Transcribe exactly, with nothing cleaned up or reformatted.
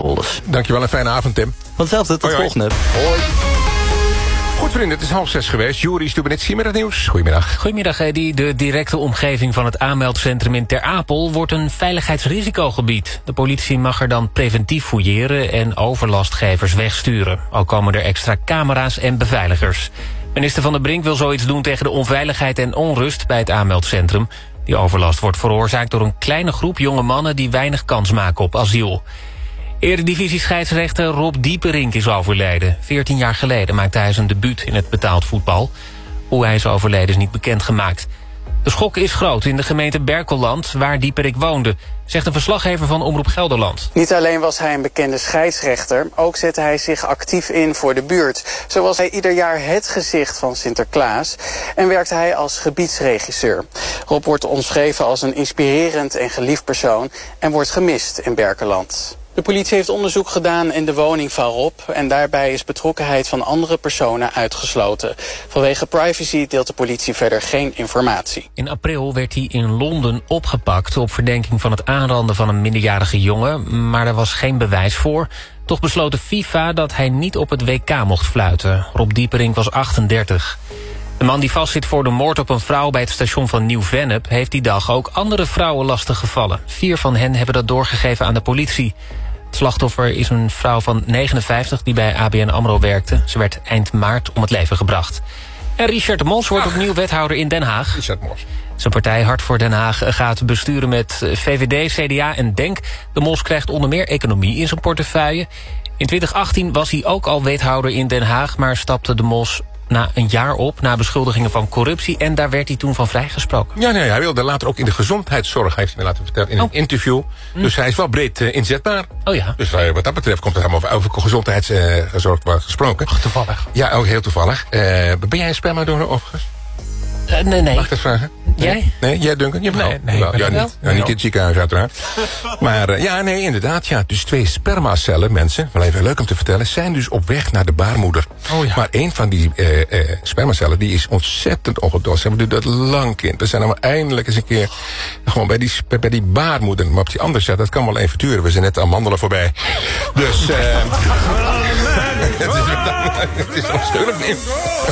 controles. Dankjewel en fijne avond, Tim. Vanzelfde, tot volgende. Hoi. Goed vrienden, het is half zes geweest. Juri Stubenitski met het nieuws. Goedemiddag. Goedemiddag, Eddy. De directe omgeving van het aanmeldcentrum in Ter Apel wordt een veiligheidsrisicogebied. De politie mag er dan preventief fouilleren en overlastgevers wegsturen. Ook komen er extra camera's en beveiligers. Minister Van der Brink wil zoiets doen tegen de onveiligheid en onrust bij het aanmeldcentrum. Die overlast wordt veroorzaakt door een kleine groep jonge mannen die weinig kans maken op asiel. Eredivisie-scheidsrechter Rob Dieperink is overleden. veertien jaar geleden maakte hij zijn debuut in het betaald voetbal. Hoe hij is overleden is niet bekendgemaakt. De schok is groot in de gemeente Berkelland, waar Dieperink woonde, zegt een verslaggever van Omroep Gelderland. Niet alleen was hij een bekende scheidsrechter, ook zette hij zich actief in voor de buurt. Zo was hij ieder jaar het gezicht van Sinterklaas en werkte hij als gebiedsregisseur. Rob wordt omschreven als een inspirerend en geliefd persoon en wordt gemist in Berkelland. De politie heeft onderzoek gedaan in de woning van Rob en daarbij is betrokkenheid van andere personen uitgesloten. Vanwege privacy deelt de politie verder geen informatie. In april werd hij in Londen opgepakt op verdenking van het aanranden van een minderjarige jongen, maar er was geen bewijs voor. Toch besloot de FIFA dat hij niet op het W K mocht fluiten. Rob Dieperink was achtendertig. De man die vastzit voor de moord op een vrouw bij het station van Nieuw-Vennep heeft die dag ook andere vrouwen lastig gevallen. Vier van hen hebben dat doorgegeven aan de politie. Het slachtoffer is een vrouw van negenenvijftig die bij A B N AMRO werkte. Ze werd eind maart om het leven gebracht. En Richard de Mos wordt opnieuw wethouder in Den Haag. Richard Mos. Zijn partij Hart voor Den Haag gaat besturen met V V D, C D A en DENK. De Mos krijgt onder meer economie in zijn portefeuille. In twintig achttien was hij ook al wethouder in Den Haag, maar stapte de Mos na een jaar op, na beschuldigingen van corruptie, en daar werd hij toen van vrijgesproken. Ja, nee, hij wilde later ook in de gezondheidszorg, heeft hij me laten vertellen, in een oh. interview. Mm. Dus hij is wel breed uh, inzetbaar. Oh ja. Dus uh, wat dat betreft komt het helemaal over, over gezondheidszorg uh, gesproken. Ach, toevallig. Ja, ook heel toevallig. Uh, ben jij een spermadonor overigens? Uh, nee, nee. Mag ik dat vragen? Nee? Jij? Nee, jij Duncan? Je nee, nee. Wel, ja, niet, ja, niet in het ziekenhuis uiteraard. Maar uh, ja, nee, inderdaad. Ja, dus twee spermacellen, mensen, wel even leuk om te vertellen, zijn dus op weg naar de baarmoeder. Oh, ja. Maar een van die uh, uh, spermacellen, die is ontzettend ongedost. We doen dat lang kind. We zijn allemaal eindelijk eens een keer gewoon bij die, bij die baarmoeder. Maar op die andere zet, dat kan wel even duren. We zijn net amandelen voorbij. Dus uh, het is, het is onstuurlijk niet.